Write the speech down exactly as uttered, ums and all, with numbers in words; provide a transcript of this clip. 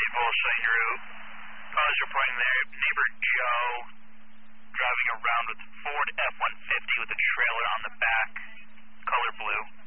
full Saint Route. Cars reporting there, neighbor Joe driving around with Ford F one fifty with a trailer on the back, color blue.